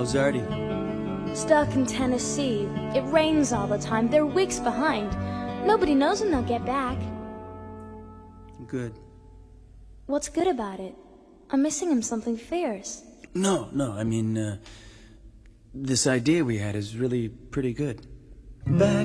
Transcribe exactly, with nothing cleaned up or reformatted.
How's Artie? Stuck in Tennessee. It rains all the time. They're weeks behind. Nobody knows when they'll get back. Good. What's good about it? I'm missing him something fierce. No, no, I mean, uh, this idea we had is really pretty good. Back